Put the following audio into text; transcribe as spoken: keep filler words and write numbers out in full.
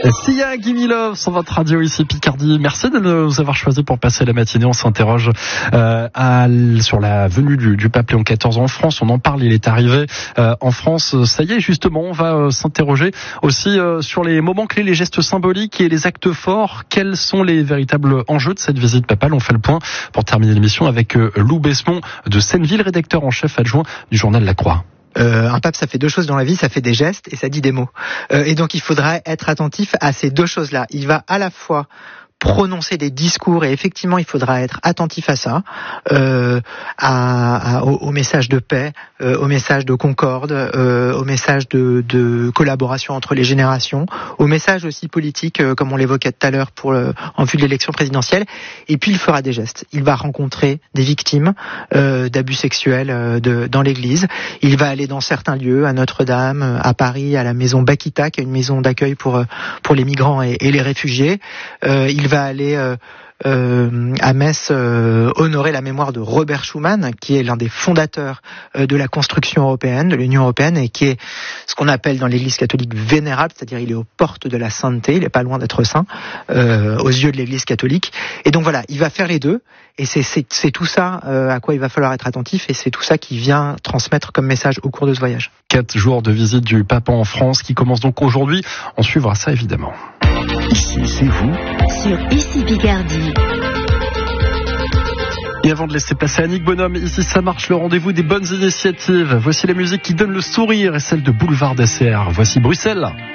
Sia, Give Me Love sur votre radio ici Picardie. Merci de nous avoir choisi pour passer la matinée. On s'interroge euh, à, sur la venue du, du pape Léon quatorze en France. On en parle, il est arrivé euh, en France. Ça y est, justement, on va euh, s'interroger aussi euh, sur les moments clés, les gestes symboliques et les actes forts. Quels sont les véritables enjeux de cette visite papale? On fait le point pour terminer l'émission avec euh, Lou Besmont de Senneville, rédacteur en chef adjoint du journal La Croix. Euh, un pape, ça fait deux choses dans la vie, ça fait des gestes et ça dit des mots. Euh, et donc il faudrait être attentif à ces deux choses-là. Il va à la fois prononcer des discours et effectivement il faudra être attentif à ça, euh, à, à, au, au message de paix, euh, au message de concorde, euh, au message de, de collaboration entre les générations, au message aussi politique, euh, comme on l'évoquait tout à l'heure pour le, en vue de l'élection présidentielle. Et puis il fera des gestes. Il va rencontrer des victimes euh, d'abus sexuels euh, de, dans l'église. Il va aller dans certains lieux, à Notre-Dame, à Paris, à la maison Bakita, qui est une maison d'accueil pour pour les migrants et, et les réfugiés. Euh, il va aller euh, euh, à Metz euh, honorer la mémoire de Robert Schuman, qui est l'un des fondateurs euh, de la construction européenne, de l'Union européenne, et qui est ce qu'on appelle dans l'Église catholique vénérable, c'est-à-dire il est aux portes de la sainteté, il est pas loin d'être saint euh, aux yeux de l'Église catholique. Et donc voilà, il va faire les deux, et c'est, c'est, c'est tout ça euh, à quoi il va falloir être attentif, et c'est tout ça qui vient transmettre comme message au cours de ce voyage. Quatre jours de visite du pape en France qui commence donc aujourd'hui. On suivra ça évidemment. Ici, c'est vous sur Ici Picardie. Et avant de laisser passer Annick Bonhomme, ici ça marche, le rendez-vous des bonnes initiatives. Voici la musique qui donne le sourire et celle de Boulevard D C R. Voici Bruxelles.